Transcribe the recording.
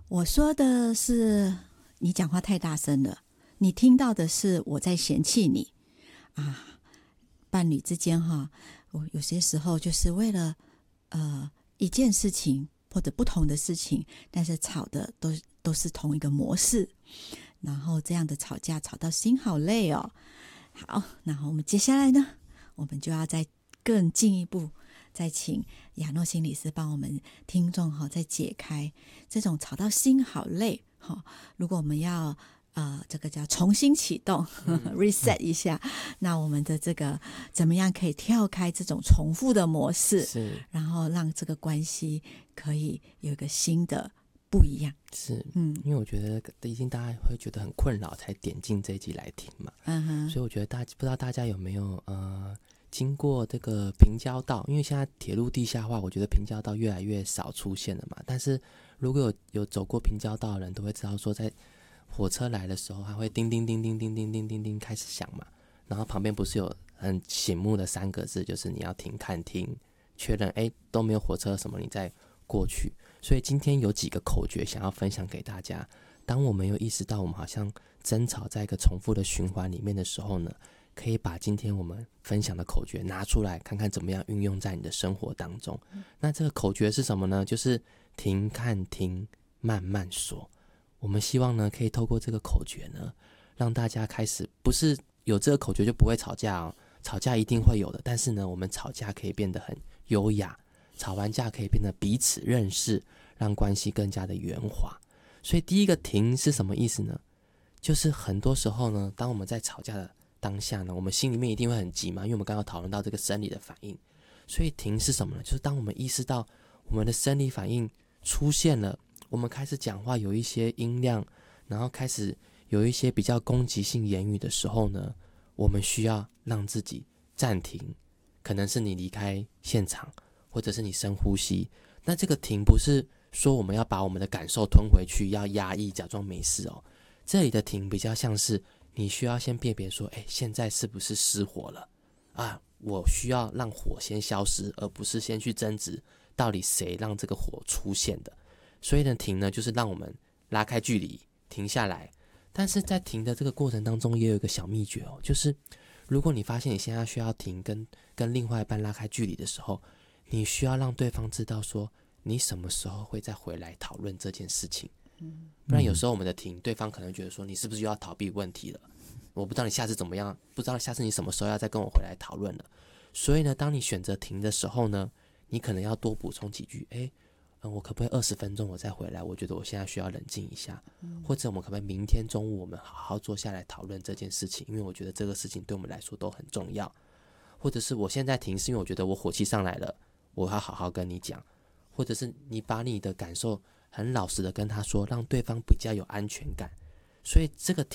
我说的是你讲话太大声了，你听到的是我在嫌弃你啊。伴侣之间哈，我有些时候就是为了一件事情或者不同的事情，但是吵的都是同一个模式，然后这样的吵架吵到心好累哦。好，然后我们接下来呢，我们就要再更进一步，再请亚诺心理师帮我们听众再解开这种吵到心好累。如果我们要这个叫重新启动reset 一下，那我们的这个怎么样可以跳开这种重复的模式， 是， 然后让这个关系可以有一个新的不一样。 是，因为我觉得一定大家会觉得很困扰才点进这一集来听嘛，所以我觉得不知道大家有没有经过这个平交道，因为现在铁路地下化，我觉得平交道越来越少出现了嘛，但是如果有走过平交道的人都会知道说，在火车来的时候它会叮叮叮叮叮叮叮叮叮开始响嘛，然后旁边不是有很醒目的3个字，就是你要停看听确认都没有火车什么你再过去。所以今天有几个口诀想要分享给大家，当我们有意识到我们好像争吵在一个重复的循环里面的时候呢，可以把今天我们分享的口诀拿出来看看怎么样运用在你的生活当中。那这个口诀是什么呢？就是停看听慢慢说。我们希望呢可以透过这个口诀呢，让大家开始不是有这个口诀就不会吵架哦，吵架一定会有的，但是呢我们吵架可以变得很优雅，吵完架可以变得彼此认识，让关系更加的圆滑。所以第一个停是什么意思呢？就是很多时候呢，当我们在吵架的当下呢，我们心里面一定会很急嘛，因为我们刚刚讨论到这个生理的反应。所以停是什么呢？就是当我们意识到我们的生理反应出现了，我们开始讲话有一些音量，然后开始有一些比较攻击性言语的时候呢，我们需要让自己暂停，可能是你离开现场，或者是你深呼吸。那这个停不是说我们要把我们的感受吞回去，要压抑假装没事哦，这里的停比较像是你需要先辨别说现在是不是失火了啊？我需要让火先消失，而不是先去争执到底谁让这个火出现的。所以呢，停呢就是让我们拉开距离，停下来。但是在停的这个过程当中也有一个小秘诀哦，就是如果你发现你现在需要停跟另外一半拉开距离的时候，你需要让对方知道说你什么时候会再回来讨论这件事情。不然有时候我们的停，对方可能觉得说你是不是又要逃避问题了，我不知道你下次怎么样，不知道下次你什么时候要再跟我回来讨论了。所以呢，当你选择停的时候呢，你可能要多补充几句，我可不可以20分钟我再回来，我觉得我现在需要冷静一下，或者我们可不可以明天中午我们好好坐下来讨论这件事情，因为我觉得这个事情对我们来说都很重要。或者是我现在停是因为我觉得我火气上来了，我要好好跟你讲。或者是你把你的感受很老实的跟他说，让对方比较有安全感。所以这个